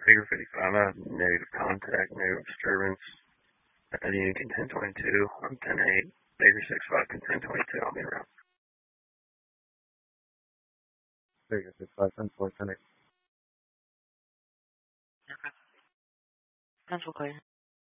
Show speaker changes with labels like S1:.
S1: Figure 55, I have negative contact, negative disturbance. Union 1022, I'm 10-8. Figure 65, 1022, I'll be around.
S2: Figure 65, 10-4, 10-8.
S3: Okay. Pencil clear.